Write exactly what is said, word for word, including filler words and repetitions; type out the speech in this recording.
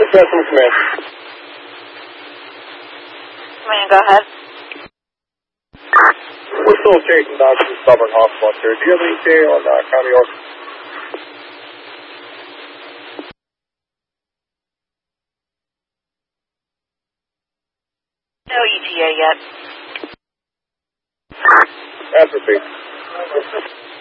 Assessment Command. Command, go ahead. We're still chasing down some stubborn hotspots here. Do you have any E T A on uh, County York? No E T A yet. Atrophy.